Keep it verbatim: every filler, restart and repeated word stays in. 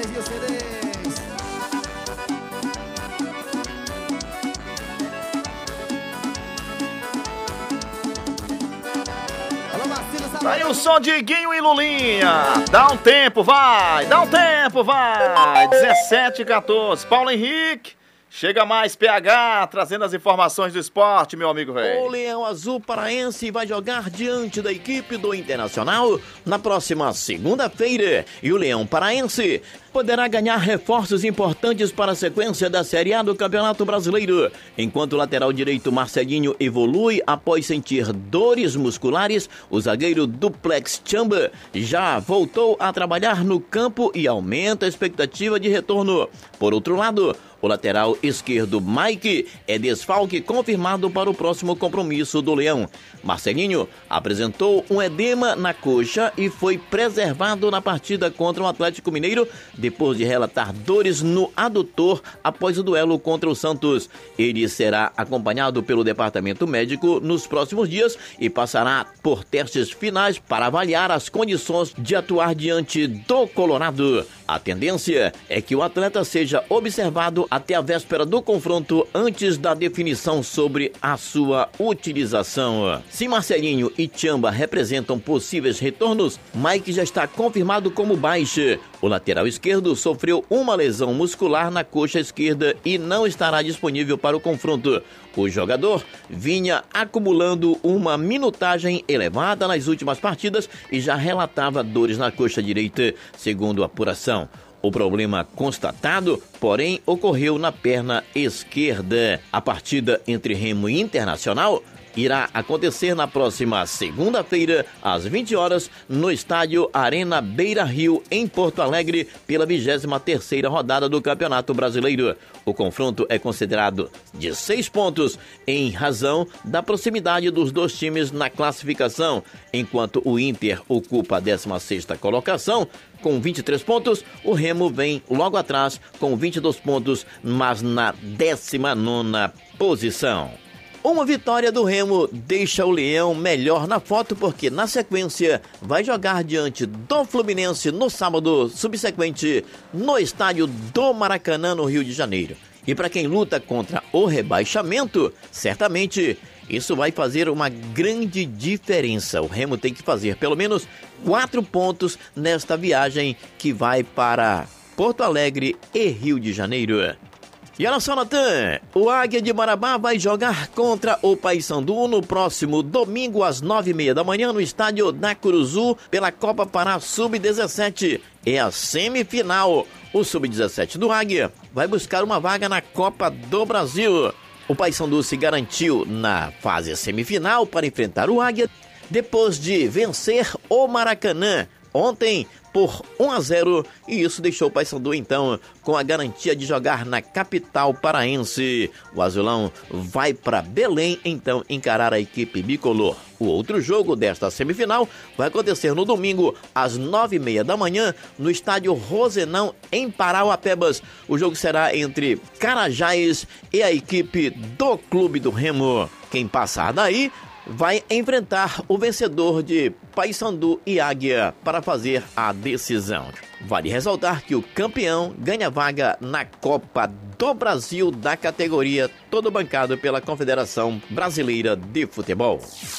Vinis e os C Ds. Alô, Marcelo Sampaio. Tá aí o som de Guinho e Lulinha. Dá um tempo, vai. Dá um tempo, vai. dezessete e quatorze. Paulo Henrique. Chega mais P H, trazendo as informações do esporte, meu amigo velho. O Leão Azul Paraense vai jogar diante da equipe do Internacional na próxima segunda-feira. E o Leão Paraense poderá ganhar reforços importantes para a sequência da Série A do Campeonato Brasileiro. Enquanto o lateral direito Marcelinho evolui após sentir dores musculares, o zagueiro Duplex Chamba já voltou a trabalhar no campo e aumenta a expectativa de retorno. Por outro lado, o lateral esquerdo Mike é desfalque confirmado para o próximo compromisso do Leão. Marcelinho apresentou um edema na coxa e foi preservado na partida contra o Atlético Mineiro depois de relatar dores no adutor após o duelo contra o Santos. Ele será acompanhado pelo departamento médico nos próximos dias e passará por testes finais para avaliar as condições de atuar diante do Colorado. A tendência é que o atleta seja observado até a véspera do confronto antes da definição sobre a sua utilização. Se Marcelinho e Chamba representam possíveis retornos, Mike já está confirmado como baixa. O lateral esquerdo sofreu uma lesão muscular na coxa esquerda e não estará disponível para o confronto. O jogador vinha acumulando uma minutagem elevada nas últimas partidas e já relatava dores na coxa direita, segundo a apuração. O problema constatado, porém, ocorreu na perna esquerda. A partida entre Remo e Internacional irá acontecer na próxima segunda-feira, às vinte horas, no estádio Arena Beira Rio, em Porto Alegre, pela vigésima terceira rodada do Campeonato Brasileiro. O confronto é considerado de seis pontos, em razão da proximidade dos dois times na classificação. Enquanto o Inter ocupa a décima sexta colocação, com vinte e três pontos, o Remo vem logo atrás com vinte e dois pontos, mas na décima nona posição. Uma vitória do Remo deixa o Leão melhor na foto, porque na sequência vai jogar diante do Fluminense no sábado subsequente no estádio do Maracanã, no Rio de Janeiro. E para quem luta contra o rebaixamento, certamente isso vai fazer uma grande diferença. O Remo tem que fazer pelo menos quatro pontos nesta viagem que vai para Porto Alegre e Rio de Janeiro. E olha só, Natan, o Águia de Marabá vai jogar contra o Paysandu no próximo domingo às nove e meia da manhã no estádio da Curuzu pela Copa Pará sub dezessete. É a semifinal. O sub dezessete do Águia vai buscar uma vaga na Copa do Brasil. O Paysandu se garantiu na fase semifinal para enfrentar o Águia depois de vencer o Maracanã ontem por um a zero, e isso deixou o Paysandu então com a garantia de jogar na capital paraense. O azulão vai para Belém então encarar a equipe bicolor. O outro jogo desta semifinal vai acontecer no domingo às nove e meia da manhã no estádio Rosenão em Parauapebas. O jogo será entre Carajás e a equipe do Clube do Remo. Quem passar daí vai enfrentar o vencedor de Paysandu e Águia para fazer a decisão. Vale ressaltar que o campeão ganha vaga na Copa do Brasil da categoria, todo bancado pela Confederação Brasileira de Futebol.